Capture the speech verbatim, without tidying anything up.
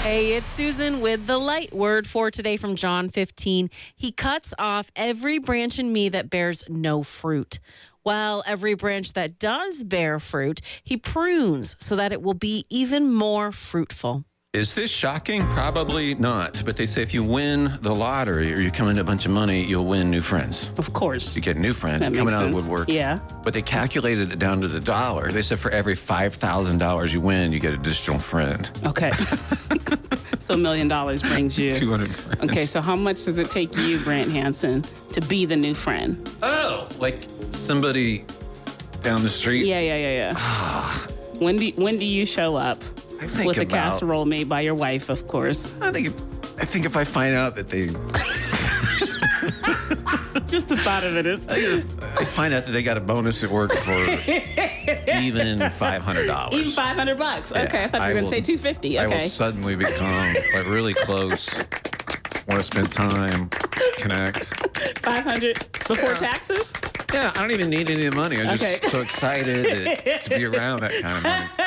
Hey, it's Susan with the light word for today from John fifteen. He cuts off every branch in me that bears no fruit, while every branch that does bear fruit, he prunes so that it will be even more fruitful. Is this shocking? Probably not. But they say if you win the lottery or you come into a bunch of money, you'll win new friends. Of course. You get new friends That coming makes out of the sense. woodwork. Yeah. But they calculated it down to the dollar. They said for every five thousand dollars you win, you get an additional friend. Okay. So a million dollars brings you. two hundred friends. Okay, so how much does it take you, Brant Hansen, to be the new friend? Oh, like somebody down the street? Yeah, yeah, yeah, yeah. when do when do you show up? I think With a about- casserole made by your wife, of course. I think if, I think if I find out that they Just the thought of it is. I find out that they got a bonus at work for even five hundred dollars. Even five hundred bucks. Okay, Yeah, I thought you I were going will- to say two fifty. I Okay. will suddenly become like really close. Want to spend time, connect. five hundred before Yeah. taxes? Yeah, I don't even need any of the money. I'm just Okay. so excited to, to be around that kind of money.